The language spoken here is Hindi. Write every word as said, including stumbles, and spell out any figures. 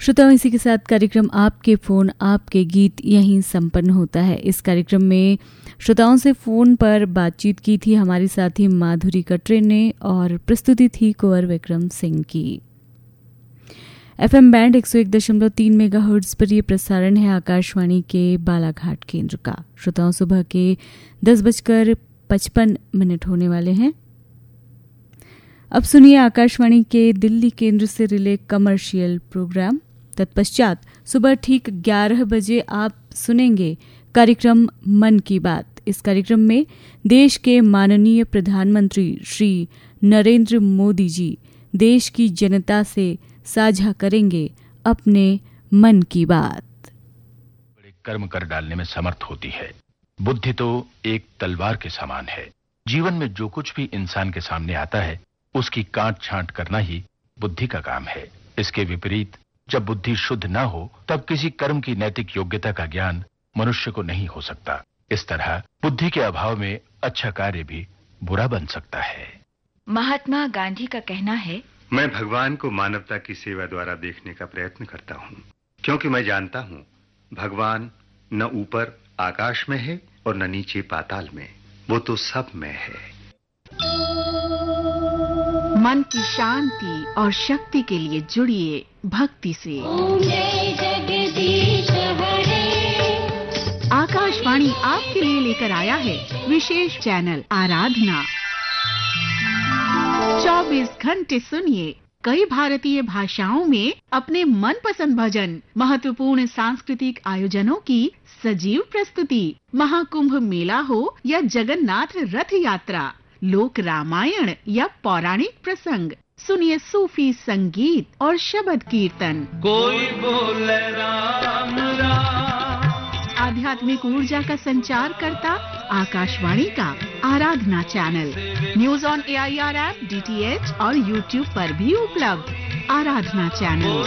श्रोताओं, इसी के साथ कार्यक्रम आपके फोन आपके गीत यहीं संपन्न होता है। इस कार्यक्रम में श्रोताओं से फोन पर बातचीत की थी हमारी साथी माधुरी कटरे ने और प्रस्तुति थी कुंवर विक्रम सिंह की। एफएम बैंड एक सौ एक दशमलव तीन मेगाहर्ट्ज पर यह प्रसारण है आकाशवाणी के बालाघाट केंद्र का। श्रोताओं, सुबह के दस बजकर पचपन मिनट होने वाले हैं। अब सुनिए आकाशवाणी के दिल्ली केंद्र से रिले कमर्शियल प्रोग्राम। तत्पश्चात सुबह ठीक ग्यारह बजे आप सुनेंगे कार्यक्रम मन की बात। इस कार्यक्रम में देश के माननीय प्रधानमंत्री श्री नरेंद्र मोदी जी देश की जनता से साझा करेंगे अपने मन की बात। बड़े कर्म कर डालने में समर्थ होती है। बुद्धि तो एक तलवार के समान है। जीवन में जो कुछ भी इंसान के सामने आता है उसकी काट छांट करना ही बुद्धि का काम है। इसके विपरीत जब बुद्धि शुद्ध ना हो तब किसी कर्म की नैतिक योग्यता का ज्ञान मनुष्य को नहीं हो सकता। इस तरह बुद्धि के अभाव में अच्छा कार्य भी बुरा बन सकता है। महात्मा गांधी का कहना है, मैं भगवान को मानवता की सेवा द्वारा देखने का प्रयत्न करता हूँ, क्योंकि मैं जानता हूँ भगवान न ऊपर आकाश में है और न नीचे पाताल में, वो तो सब में है। मन की शांति और शक्ति के लिए जुड़िए भक्ति से। आकाशवाणी आपके लिए लेकर आया है विशेष चैनल आराधना। चौबीस घंटे सुनिए कई भारतीय भाषाओं में अपने मनपसंद भजन, महत्वपूर्ण सांस्कृतिक आयोजनों की सजीव प्रस्तुति, महाकुंभ मेला हो या जगन्नाथ रथ यात्रा, लोक रामायण या पौराणिक प्रसंग, सुनिए सूफी संगीत और शबद कीर्तन। कोई बोले राम राम। आध्यात्मिक ऊर्जा का संचार करता आकाशवाणी का आराधना channel. News on A I R app, D T H और यूट्यूब पर भी उपलब्ध। आराधना चैनल।